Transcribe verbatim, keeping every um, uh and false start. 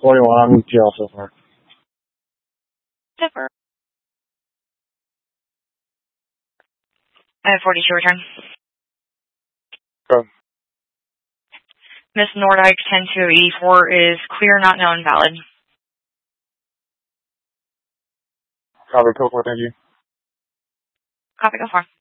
forty-one on E T L so far. Zipper. I have forty-two return. Go. Miss Nordyke ten two eighty-four is clear, not known, valid. Copy, Coco, thank you. Copy, go far.